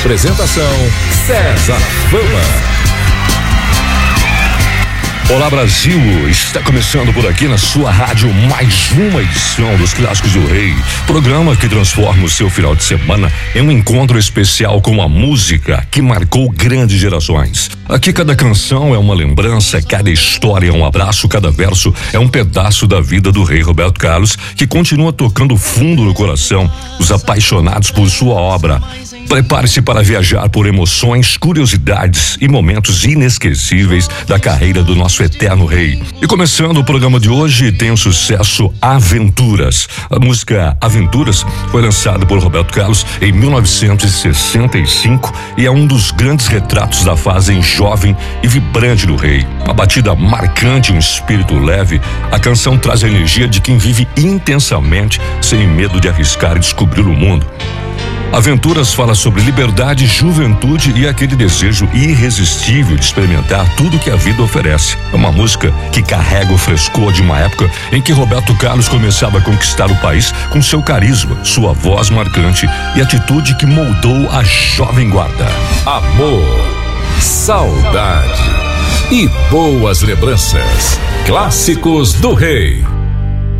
Apresentação César Fama. Olá Brasil, está começando por aqui na sua rádio mais uma edição dos Clássicos do Rei, programa que transforma o seu final de semana em um encontro especial com a música que marcou grandes gerações. Aqui cada canção é uma lembrança, cada história é um abraço, cada verso é um pedaço da vida do rei Roberto Carlos, que continua tocando fundo no coração dos apaixonados por sua obra. Prepare-se para viajar por emoções, curiosidades e momentos inesquecíveis da carreira do nosso eterno rei. E começando o programa de hoje, tem o sucesso Aventuras. A música Aventuras foi lançada por Roberto Carlos em 1965 e é um dos grandes retratos da fase jovem e vibrante do rei. Uma batida marcante, um espírito leve, a canção traz a energia de quem vive intensamente, sem medo de arriscar e descobrir o mundo. Aventuras fala sobre liberdade, juventude e aquele desejo irresistível de experimentar tudo que a vida oferece. É uma música que carrega o frescor de uma época em que Roberto Carlos começava a conquistar o país com seu carisma, sua voz marcante e atitude que moldou a jovem guarda. Amor, saudade e boas lembranças. Clássicos do Rei.